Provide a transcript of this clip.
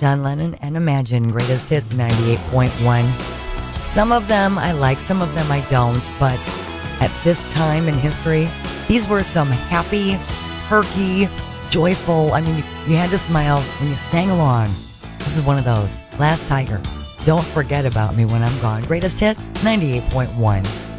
John Lennon and Imagine, Greatest Hits 98.1. Some of them I like, some of them I don't, but at this time in history, these were some happy, perky, joyful, you had to smile when you sang along. This is one of those. Last Tiger, Don't Forget About Me When I'm Gone. Greatest Hits 98.1.